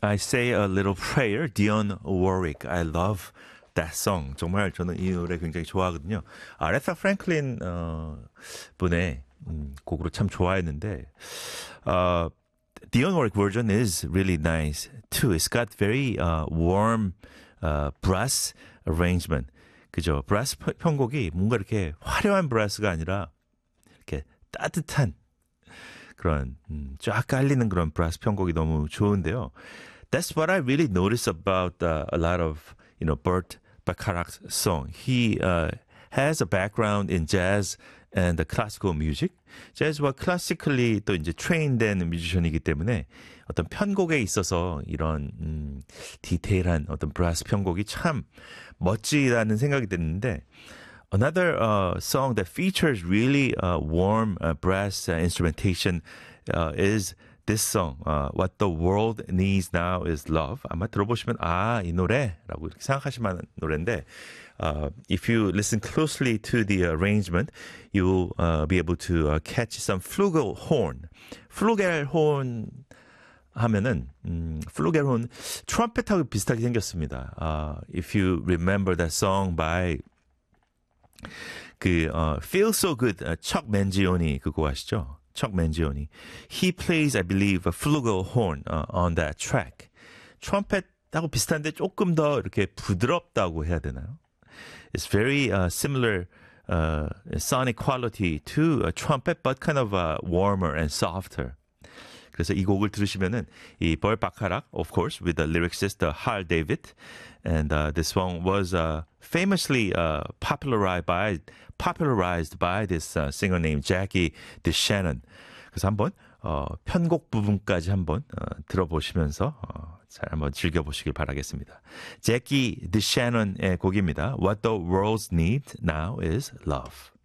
I Say a Little Prayer, Dionne Warwick. I love that song. 정말 저는 이 노래 굉장히 좋아하거든요. 아레사 프랭클린 분의 곡으로 참 좋아했는데 Dionne Warwick version is really nice too. It's got very warm brass arrangement. 그죠? 브라스 편곡이 뭔가 이렇게 화려한 브라스가 아니라 이렇게 따뜻한 그런 쫙 깔리는 그런 브라스 편곡이 너무 좋은데요. That's what I really notice about a lot of Burt Bacharach's song. He has a background in jazz and classical music. 재즈와 클래시컬리 또 이제 트레인된 뮤지션이기 때문에 어떤 편곡에 있어서 이런 디테일한 어떤 브라스 편곡이 참 멋지다는 생각이 드는데 another song that features really warm brass instrumentation is this song, What the World Needs Now is Love. 아마 들어보시면 이 노래라고 이렇게 생각하실 만한 노래인데 if you listen closely to the arrangement, you'll be able to catch some flugelhorn. flugelhorn 하면은 flugelhorn 트럼펫하고 비슷하게 생겼습니다. If you remember that song by Feel So Good, 척 맨지오니 그거 아시죠? 척 맨지오니. He plays, I believe, a flugelhorn on that track. 트럼펫하고 비슷한데 조금 더 이렇게 부드럽다고 해야 되나요? It's very similar sonic quality to a trumpet, but kind of warmer and softer. 그래서 이 곡을 들으시면은 이 Burt Bacharach, of course, with the lyricist Hal David, and this song was famously popularized by this singer named Jackie DeShannon. 그래서 한번 편곡 부분까지 한번 들어보시면서 잘 한번 즐겨보시길 바라겠습니다. Jackie DeShannon의 곡입니다. What the world needs now is love.